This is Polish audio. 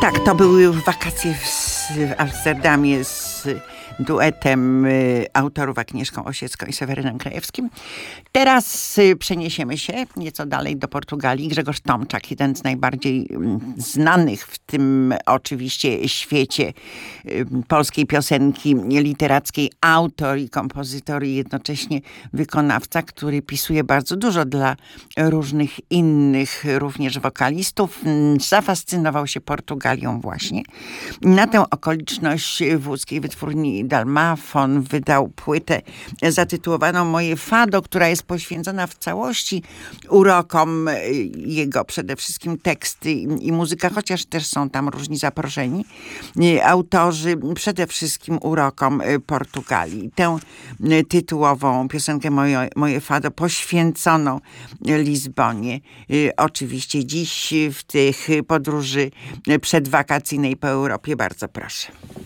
Tak, to były wakacje w Amsterdamie z duetem autorów Agnieszką Osiecką i Sewerynem Krajewskim. Teraz przeniesiemy się nieco dalej do Portugalii. Grzegorz Tomczak, jeden z najbardziej znanych w tym oczywiście świecie polskiej piosenki literackiej, autor i kompozytor i jednocześnie wykonawca, który pisuje bardzo dużo dla różnych innych również wokalistów. Zafascynował się Portugalią właśnie. Na tę okoliczność w łódzkiej wytwórni Dalmafon wydał płytę zatytułowaną Moje Fado, która jest poświęcona w całości urokom jego, przede wszystkim teksty i muzyka, chociaż też są tam różni zaproszeni autorzy, przede wszystkim urokom Portugalii. Tę tytułową piosenkę Moje Fado poświęcono Lizbonie. Oczywiście dziś w tych podróży przedwakacyjnej po Europie bardzo proszę.